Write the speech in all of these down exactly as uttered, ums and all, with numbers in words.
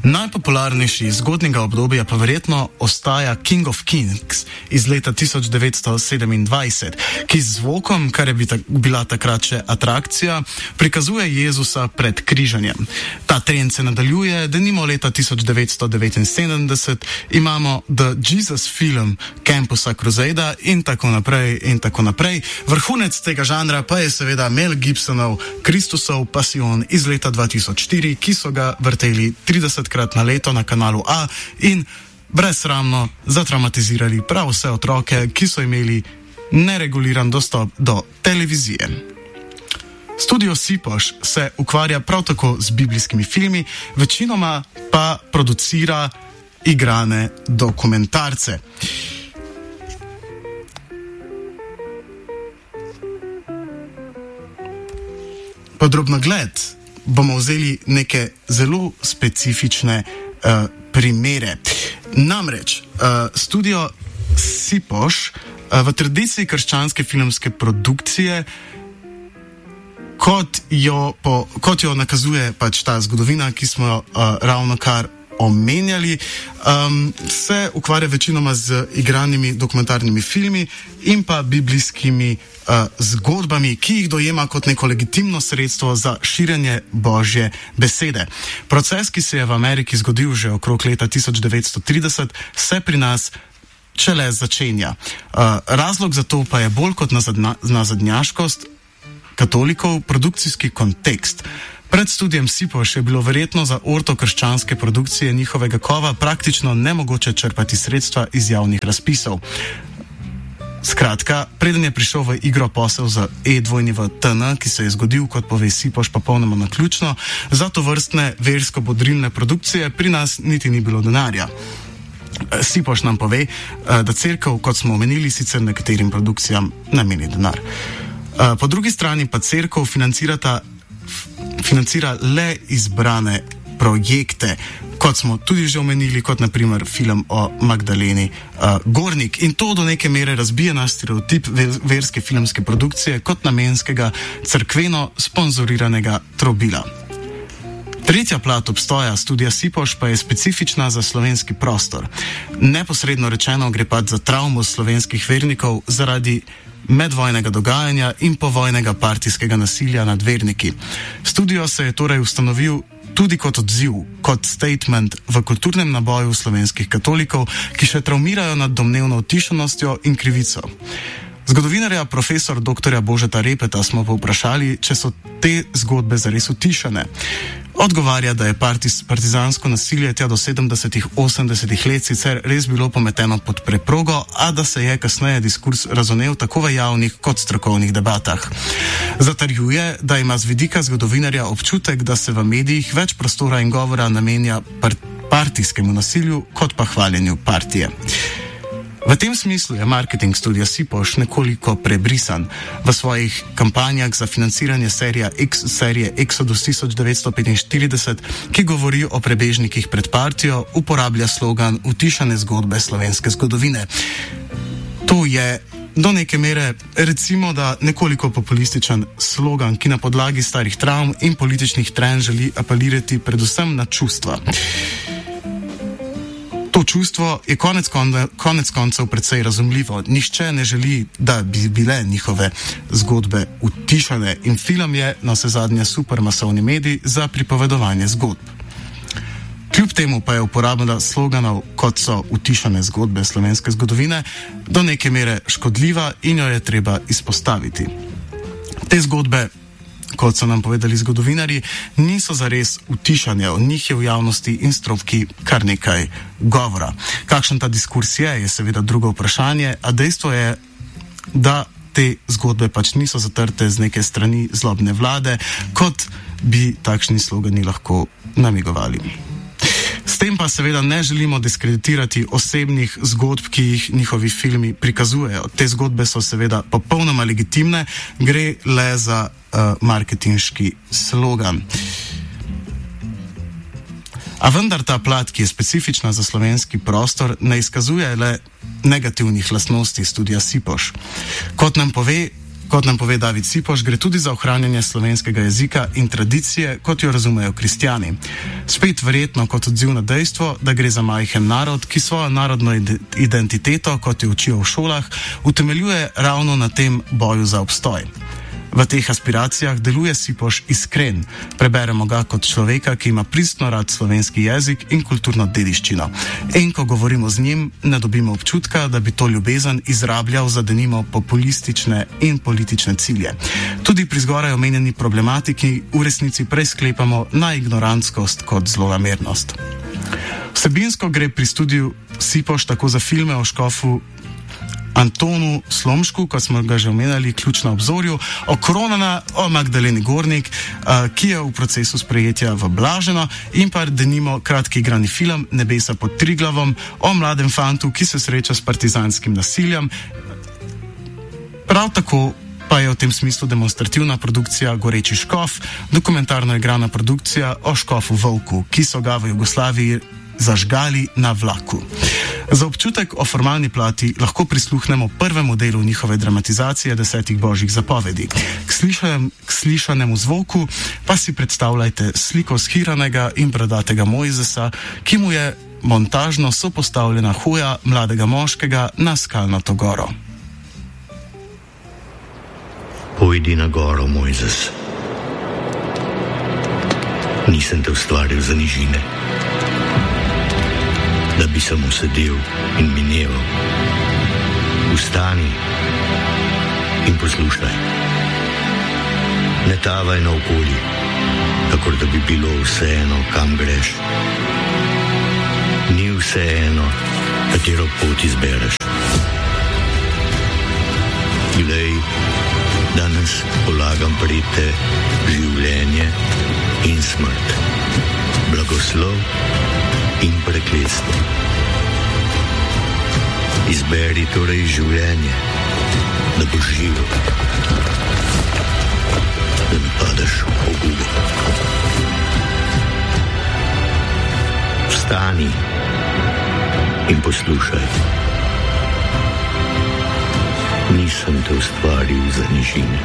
Najpopularnejši iz zgodnjega obdobja pa verjetno ostaja King of Kings iz leta tisoč devetsto sedemindvajset, ki z zvokom, kar je bila takrat še atrakcija, prikazuje Jezusa pred križanjem. Ta trend se nadaljuje, denimo leta tisoč devetsto devetinsedemdeset imamo The Jesus Film Campusa Crusada in tako naprej in tako naprej. Vrhunec tega žanra pa je seveda Mel Gibsonov Kristusov Pasijon iz leta dva tisoč štiri, ki so ga vrteli tridesetkrat na leto na kanalu A in brezsramno zatraumatizirali prav vse otroke, ki so imeli nereguliran dostop do televizije. Studio Sipoš se ukvarja prav tako z biblijskimi filmi, večinoma pa producira igrane dokumentarce. Podrobnogled bomo vzeli neke zelo specifične uh, primere. Namreč, uh, studio Sipoš uh, v tradiciji krščanske filmske produkcije, kot jo, po, kot jo nakazuje pač ta zgodovina, ki smo jo uh, ravno kar omenjali, um, se ukvarja večinoma z igranimi dokumentarnimi filmi in pa biblijskimi uh, zgodbami, ki jih dojema kot neko legitimno sredstvo za širjenje Božje besede. Proces, ki se je v Ameriki zgodil že okrog leta tisoč devetsto trideset, se pri nas šele začenja. Uh, razlog za to pa je bolj kot nazadna, nazadnjaškost katolikov produkcijski kontekst. Pred studijem Sipoš je bilo verjetno za ortokrščanske produkcije njihovega kova praktično nemogoče črpati sredstva iz javnih razpisov. Skratka, preden je prišel v igro posel za E W T N, ki se je zgodil, kot pove Sipoš, popolnoma naključno, za to vrstne versko-bodrilne produkcije pri nas niti ni bilo denarja. Sipoš nam pove, da cerkev, kot smo omenili, sicer nekaterim produkcijam nameni denar. Po drugi strani pa cerkev financirata financira le izbrane projekte, kot smo tudi že omenili, kot naprimer film o Magdaleni uh, Gornik. In to do neke mere razbije naš stereotip verske filmske produkcije kot namenskega cerkveno sponzoriranega trobila. Tretja plat obstoja studia Sipoš pa je specifična za slovenski prostor. Neposredno rečeno gre pač za travmo slovenskih vernikov zaradi medvojnega dogajanja in povojnega partijskega nasilja nad verniki. Studio se je torej ustanovil tudi kot odziv, kot statement v kulturnem naboju slovenskih katolikov, ki še travmirajo nad domnevno utišanostjo in krivico. Zgodovinarja profesor doktorja Božeta Repeta smo povprašali, če so te zgodbe zares utišane. Odgovarja, da je partiz, partizansko nasilje tja do sedemdesetih, osemdesetih let sicer res bilo pometeno pod preprogo, a da se je kasneje diskurs razvnel tako v javnih kot strokovnih debatah. Zatrjuje, da ima z vidika zgodovinarja občutek, da se v medijih več prostora in govora namenja part, partijskemu nasilju kot pa hvaljenju partije. V tem smislu je marketing studia Sipoš nekoliko prebrisan. V svojih kampanjah za financiranje serija X, serije Exodus tisoč devetsto petinštirideset, ki govori o prebežnikih pred partijo, uporablja slogan utišane zgodbe slovenske zgodovine. To je do neke mere, recimo, da nekoliko populističen slogan, ki na podlagi starih travm in političnih trenj želi apelirati predvsem na čustva. To čustvo je konec, konde, konec koncev precej razumljivo. Nihče ne želi, da bi bile njihove zgodbe utišane in film je na vsezadnje supermasovni medij za pripovedovanje zgodb. Kljub temu pa je uporaba sloganov, kot so utišane zgodbe slovenske zgodovine, do neke mere škodljiva in jo je treba izpostaviti. Te zgodbe, kot so nam povedali zgodovinarji, niso zares utišanje, o njih je v javnosti in stropki kar nekaj govora. Kakšen ta diskurs je, je seveda drugo vprašanje, a dejstvo je, da te zgodbe pač niso zatrte z neke strani zlobne vlade, kot bi takšni slogani lahko namigovali. S tem pa seveda ne želimo diskreditirati osebnih zgodb, ki jih njihovi filmi prikazujejo. Te zgodbe so seveda popolnoma legitimne, gre le za uh, marketinški slogan. A vendar ta plat, ki je specifična za slovenski prostor, ne izkazuje le negativnih lastnosti studia Sipoš. Kot nam pove, Kot nam pove David Sipoš, gre tudi za ohranjanje slovenskega jezika in tradicije, kot jo razumejo kristjani. Spet verjetno kot odziv na dejstvo, da gre za majhen narod, ki svojo narodno identiteto, kot jo učijo v šolah, utemeljuje ravno na tem boju za obstoj. V teh aspiracijah deluje Sipoš iskren. Preberemo ga kot človeka, ki ima pristno rad slovenski jezik in kulturno dediščino. In ko govorimo z njim, ne dobimo občutka, da bi to ljubezen izrabljal za denimo populistične in politične cilje. Tudi pri zgoraj omenjeni problematiki v resnici prej sklepamo na ignorantskost kot zlonamernost. Vsebinsko gre pri studiu Sipoš tako za filme o škofu Antonu Slomšku, kot smo ga že omenjali, Ključ na obzorju, o Kronana, o Magdaleni Gornik, uh, ki je v procesu sprejetja v Blaženo, in pa denimo kratki igrani film Nebesa pod Triglavom o mladem fantu, ki se sreča s partizanskim nasiljem. Prav tako pa je v tem smislu demonstrativna produkcija Goreči škof, dokumentarno igrana produkcija o škofu Volku, ki so ga v Jugoslaviji zažgali na vlaku. Za občutek o formalni plati lahko prisluhnemo prvemu delu njihove dramatizacije Desetih božjih zapovedi. K, slišanem, k slišanemu zvoku pa si predstavljajte sliko shiranega in bradatega Mojzesa, ki mu je montažno sopostavljena hoja mladega moškega na skalnato goro. Pojdi na goro, Mojzes. Nisem te ustvaril za nižine, da bi samo sedel in mineval. Vstani in poslušaj. Ne tavaj naokoli, kakor da bi bilo vseeno, kam greš. Ni vseeno, katero pot izbereš. Glej, danes polagam pred te življenje in smrt, blagoslov in prekletstvo. Izberi torej življenje, da boš živel, da ne padeš v pogubo. Vstani in poslušaj. Nisem te ustvaril za nižine.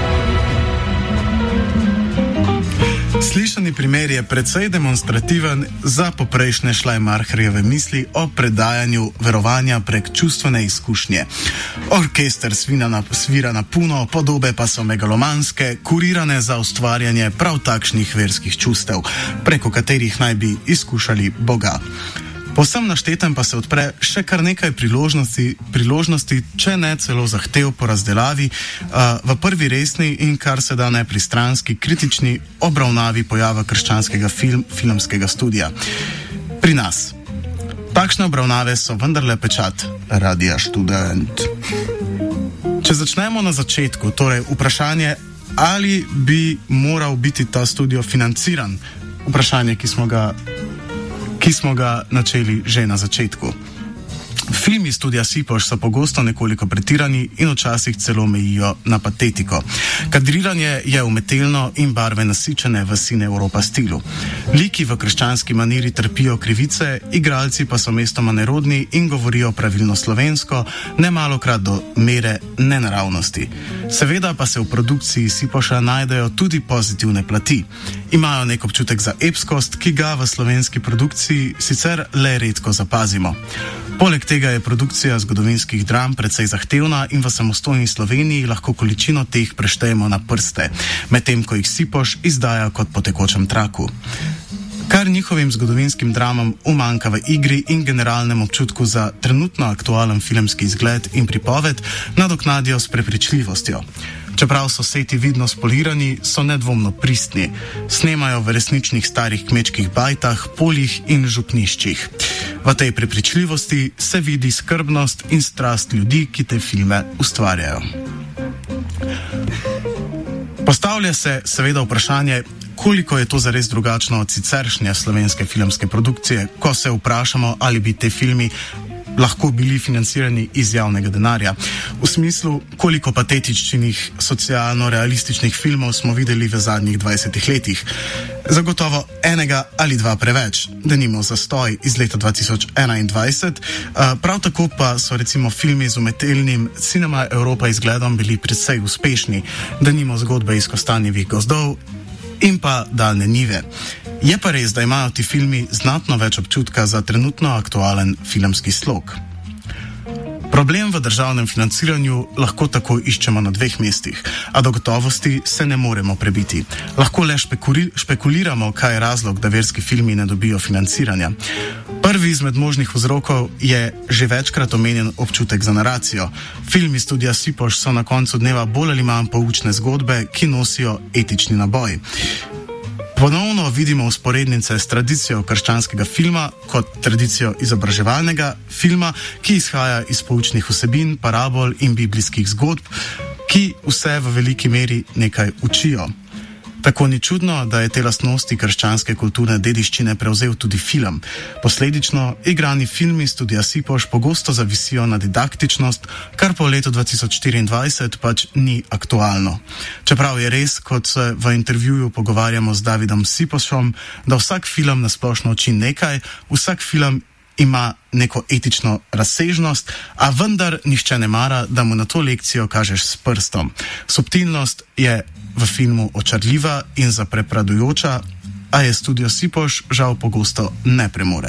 Slišani primer je precej demonstrativen za poprejšnje Šlajmarherjeve misli o predajanju verovanja prek čustvene izkušnje. Orkester svira na, svira na puno, podobe pa so megalomanske, kurirane za ustvarjanje prav takšnih verskih čustev, preko katerih naj bi izkušali Boga. Po vsem naštetem pa se odpre še kar nekaj priložnosti, priložnosti če ne celo zahtev po razdelavi uh, v prvi resni in kar se da nepristranski kritični obravnavi pojava krščanskega film, filmskega studija. Pri nas. Takšne obravnave so vendarle pečat Radia Študent. Če začnemo na začetku, torej vprašanje, ali bi moral biti ta studio financiran, vprašanje, ki smo ga ki smo ga načeli že na začetku. Filmi studia Sipoš so pogosto nekoliko pretirani in včasih celo mejijo na patetiko. Kadriranje je umetelno in barve nasičene v Cine Europa stilu. Liki v krščanski maniri trpijo krivice, igralci pa so mestoma nerodni in govorijo pravilno slovensko, nemalokrat do mere nenaravnosti. Seveda pa se v produkciji Sipoša najdejo tudi pozitivne plati. Imajo nek občutek za epskost, ki ga v slovenski produkciji sicer le redko zapazimo. Poleg tega je produkcija zgodovinskih dram precej zahtevna in v samostojni Sloveniji lahko količino teh preštejemo na prste, medtem ko jih Sipoš izdaja kot po tekočem traku. Kar njihovim zgodovinskim dramam umanjka v igri in generalnem občutku za trenutno aktualen filmski izgled in pripoved, nadoknadijo s prepričljivostjo. Čeprav so seti vidno spolirani, so nedvomno pristni. Snemajo v resničnih starih kmečkih bajtah, poljih in župniščih. V tej prepričljivosti se vidi skrbnost in strast ljudi, ki te filme ustvarjajo. Postavlja se seveda vprašanje, koliko je to zares drugačno od siceršnje slovenske filmske produkcije, ko se vprašamo, ali bi te filmi lahko bili financirani iz javnega denarja. V smislu, koliko patetičnih, socialno-realističnih filmov smo videli v zadnjih dvajsetih letih. Zagotovo enega ali dva preveč, denimo Zastoj iz leta dva tisoč enaindvajset, prav tako pa so recimo filmi z umetelnim Cinema Europa izgledom bili precej uspešni, denimo Zgodbe iz kostanjevih gozdov in pa Daljne njive. Je pa res, da imajo ti filmi znatno več občutka za trenutno aktualen filmski slog. Problem v državnem financiranju lahko tako iščemo na dveh mestih, a do gotovosti se ne moremo prebiti. Lahko le špekuli, špekuliramo, kaj je razlog, da verski filmi ne dobijo financiranja. Prvi izmed možnih vzrokov je že večkrat omenjen občutek za naracijo. Filmi studia Sipoš so na koncu dneva bolj ali manj poučne zgodbe, ki nosijo etični naboj. Ponovno vidimo usporednice s tradicijo krščanskega filma kot tradicijo izobraževalnega filma, ki izhaja iz poučnih vsebin, parabol in biblijskih zgodb, ki vse v veliki meri nekaj učijo. Tako ni čudno, da je te lastnosti krščanske kulturne dediščine prevzel tudi film. Posledično, igrani filmi studia Sipoš pogosto zavisijo na didaktičnost, kar po letu dva tisoč štiriindvajset pač ni aktualno. Čeprav je res, kot se v intervjuju pogovarjamo z Davidom Sipošom, da vsak film nasplošno uči nekaj, vsak film ima neko etično razsežnost, a vendar nihče ne mara, da mu na to lekcijo kažeš s prstom. Subtilnost je v filmu očarljiva in zaprepradujoča, a je studio Sipoš žal pogosto ne premore.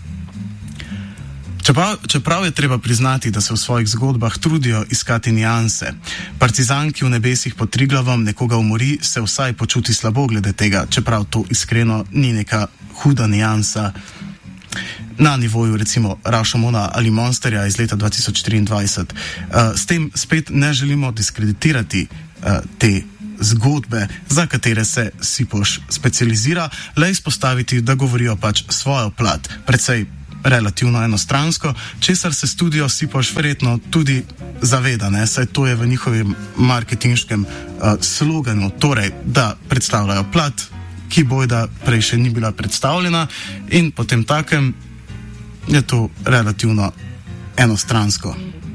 Čeprav, čeprav je treba priznati, da se v svojih zgodbah trudijo iskati nianse. Partizan, ki v nebesih pod Triglavom nekoga umori, se vsaj počuti slabo glede tega, čeprav to iskreno ni neka huda niansa na nivoju recimo Rashomona ali Monsterja iz leta dva tisoč štiriindvajset. Uh, s tem spet ne želimo diskreditirati uh, te zgodbe, za katere se Sipoš specializira, le izpostaviti, da govorijo pač svojo plat, precej relativno enostransko, česar se studio Sipoš verjetno tudi zaveda, ne? Saj to je v njihovem marketinškem uh, sloganu, torej, da predstavljajo plat, ki bojda prej še ni bila predstavljena, in potem takem je to relativno enostransko.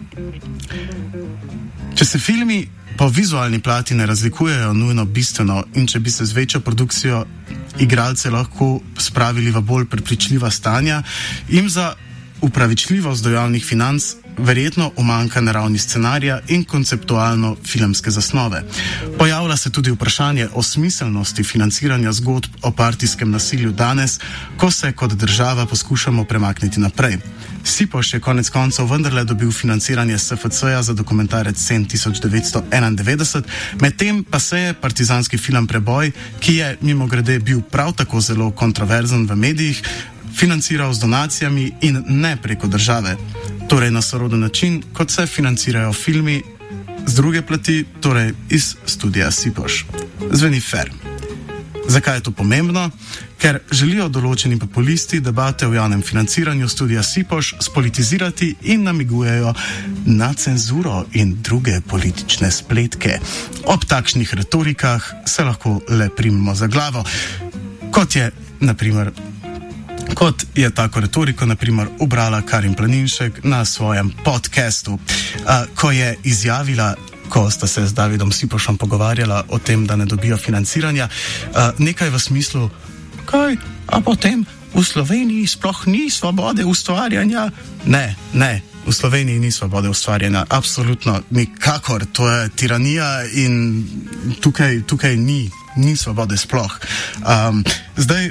Če se filmi po vizualni plati ne razlikujejo nujno bistveno in če bi se z večjo produkcijo igralce lahko spravili v bolj prepričljiva stanja, jim za upravičljivost do javnih financ verjetno umanjka na ravni scenarija in konceptualno filmske zasnove. Pojavlja se tudi vprašanje o smiselnosti financiranja zgodb o partijskem nasilju danes, ko se kot država poskušamo premakniti naprej. Sipoš je konec koncev vendarle dobil financiranje S F C-ja za dokumentarec Sen tisoč devetsto enaindevetdeset, medtem pa se je partizanski film Preboj, ki je mimogrede bil prav tako zelo kontroverzen v medijih, financiral z donacijami in ne preko države. Torej na soroden način, kot se financirajo filmi z druge plati, torej iz studia Sipoš. Zveni fair. Zakaj je to pomembno? Ker želijo določeni populisti debate o javnem financiranju studia Sipoš spolitizirati in namigujejo na cenzuro in druge politične spletke. Ob takšnih retorikah se lahko le primemo za glavo, kot je, na primer, kot je tako retoriko, na primer, ubrala Karin Planinšek na svojem podcastu, uh, ko je izjavila, ko sta se z Davidom Sipošom pogovarjala o tem, da ne dobijo financiranja, uh, nekaj v smislu, kaj, a potem v Sloveniji sploh ni svobode ustvarjanja? Ne, ne, v Sloveniji ni svobode ustvarjanja, absolutno nikakor, to je tiranija in tukaj, tukaj ni, ni svobode sploh. Um, zdaj,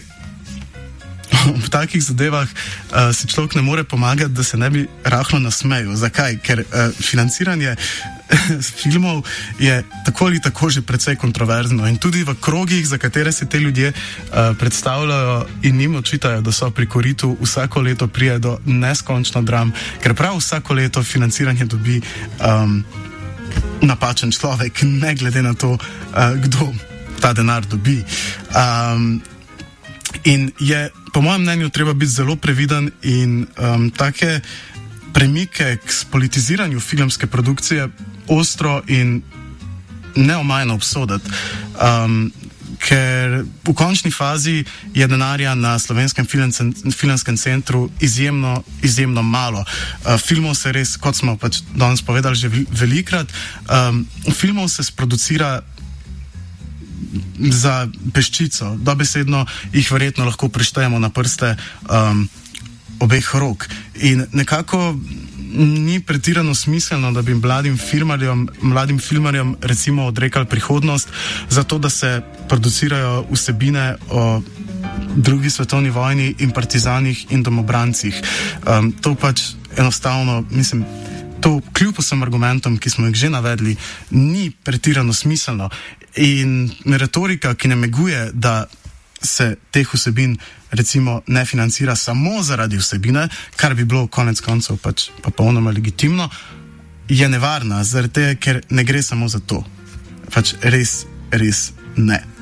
v takih zadevah uh, si človek ne more pomagati, da se ne bi rahlo nasmejal. Zakaj? Ker uh, financiranje filmov je tako ali tako že precej kontroverzno in tudi v krogih, za katere se te ljudje uh, predstavljajo in njim očitajo, da so pri koritu, vsako leto prije do neskončno dram, ker prav vsako leto financiranje dobi um, napačen človek, ne glede na to, uh, kdo ta denar dobi. Um, In je, po mojem mnenju, treba biti zelo previden in um, take premike k spolitiziranju filmske produkcije ostro in neomajno obsoditi. Um, ker v končni fazi je denarja na Slovenskem filmskem centru izjemno, izjemno malo. Uh, filmov se res, kot smo pač danes povedali že velikrat, um, filmov se sproducira za peščico. Dobesedno jih verjetno lahko preštejemo na prste um, obeh rok. In nekako ni pretirano smiselno, da bi mladim filmarjem, mladim filmarjem recimo odrekali prihodnost zato, da se producirajo vsebine o drugi svetovni vojni in partizanih in domobrancih. Um, to pač enostavno, mislim, to kljub vsem argumentom, ki smo jih že navedli, ni pretirano smiselno. In retorika, ki namiguje, da se teh vsebin recimo ne financira samo zaradi vsebine, kar bi bilo konec koncev pač popolnoma legitimno, je nevarna, zaradi tega, ker ne gre samo za to. Pač res, res ne.